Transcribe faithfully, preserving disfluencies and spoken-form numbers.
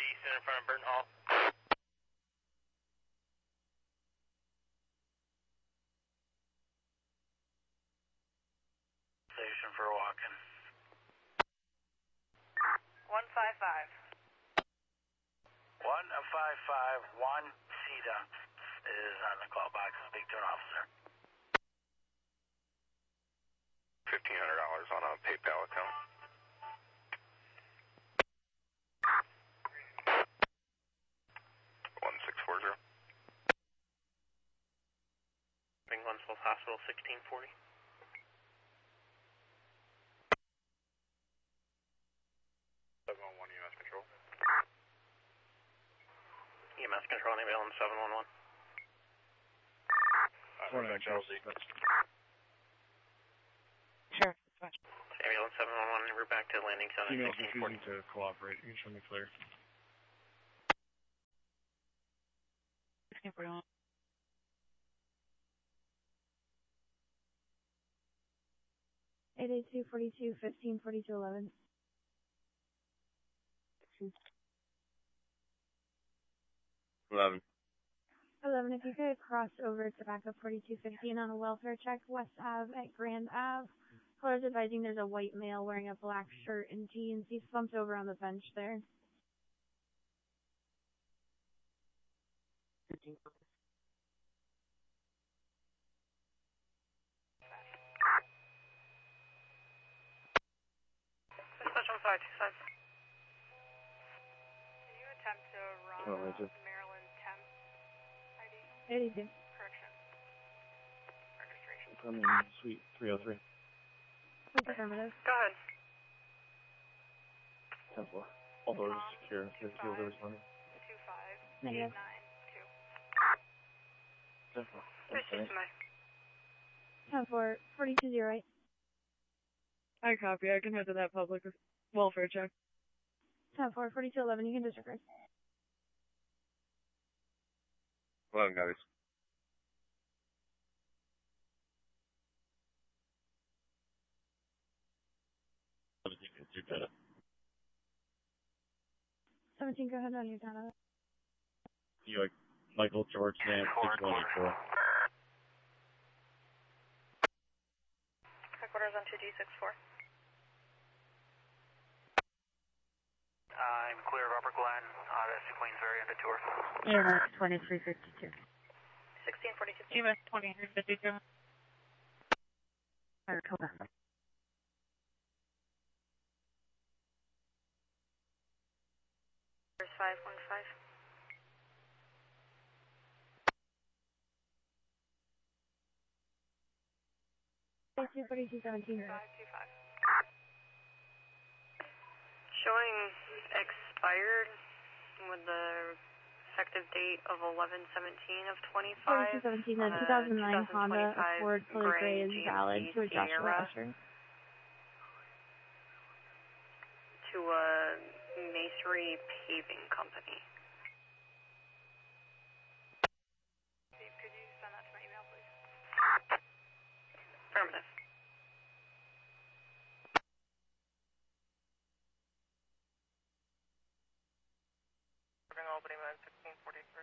Eastern in front of Burton Hall. Station for walking. one five five. one five five one C D A is on the call box. Speak to an officer. fifteen hundred dollars on a PayPal account. one six four zero. Glenville Hospital, sixteen forty. seven one one E M S Control. E M S Control, anybody on seven one one? Uh, Rebecca L Z. Sure, that's fine. Ambulance seven one one, we're back to landing center Female sixteen forty. refusing to cooperate. You can show me clear. sixteen forty-one. eight eight two, forty-two, fifteen, forty-two, eleven. eleven. eleven, if you could cross over to backup forty-two fifteen on a welfare check, West Ave at Grand Ave. Callers advising there's a white male wearing a black shirt and jeans. He's slumped over on the bench there. Special five two five. Can you attempt to run Oh, uh, Maryland ten I D? eighty-two. Correction. Registration. I'm in suite three oh three. Affirmative. Go ahead. ten four. All doors are secure. There's two over responding. two five Negative. eight nine two. ten four. Proceed to my. ten four, forty-two oh eight. I copy. I can head to that public welfare check. ten four, forty-two eleven, you can disregard. eleven copies. seventeen, go ahead on your data. You like Michael George Nance, six one eight four. Headquarters on two G six four. I'm clear of Upper Glen, Odyssey, Queensbury, into tour. E M S twenty-three fifty-two. sixteen forty-two. E M S twenty-three fifty-two. Maricopa. five one five. forty-two, forty-two, seventeen. five two five. Showing expired with the effective date of eleven seventeen of twenty-five. forty-two seventeen, the two thousand nine Honda Accord Color Gray is valid to a Joshua Usher. To a Masonry Paving Company. Steve, could you send that to my email, please? Affirmative. Albany, man, sixteen forty-three.